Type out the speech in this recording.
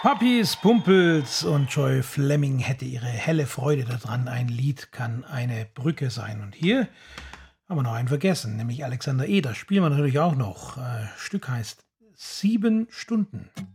Puppies, Pumpels und Joy Fleming hätte ihre helle Freude daran. Ein Lied kann eine Brücke sein. Und hier haben wir noch einen vergessen, nämlich Alexander Eder. Spielen wir natürlich auch noch. Stück heißt 7 Stunden.